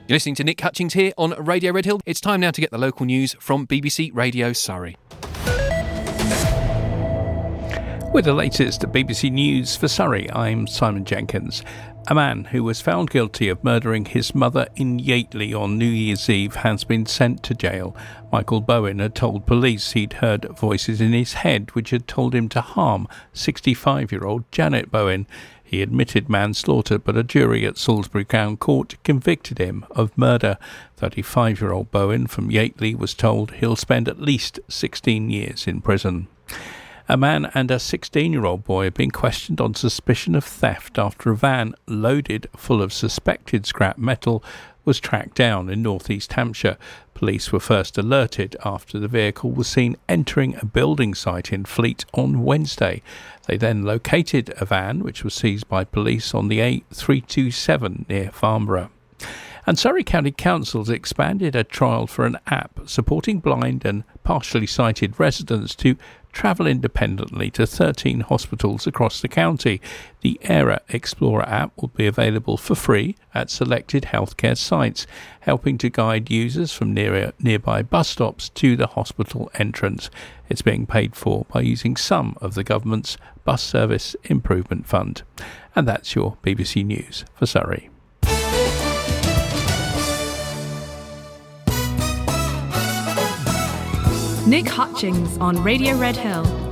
You're listening to Nick Hutchings here on Radio Red Hill. It's time now to get the local news from BBC Radio Surrey. With the latest BBC News for Surrey, I'm Simon Jenkins. A man who was found guilty of murdering his mother in Yateley on New Year's Eve has been sent to jail. Michael Bowen had told police he'd heard voices in his head which had told him to harm 65-year-old Janet Bowen. He admitted manslaughter, but a jury at Salisbury Crown Court convicted him of murder. 35-year-old Bowen from Yateley was told he'll spend at least 16 years in prison. A man and a 16-year-old boy have been questioned on suspicion of theft after a van loaded full of suspected scrap metal was tracked down in northeast Hampshire. Police were first alerted after the vehicle was seen entering a building site in Fleet on Wednesday. They then located a van which was seized by police on the A327 near Farnborough. And Surrey County Council's expanded a trial for an app supporting blind and partially sighted residents to travel independently to 13 hospitals across the county. The Era Explorer app will be available for free at selected healthcare sites, helping to guide users from nearby bus stops to the hospital entrance. It's being paid for by using some of the government's Bus Service Improvement Fund. And that's your BBC News for Surrey. Nick Hutchings on Radio Red Hill.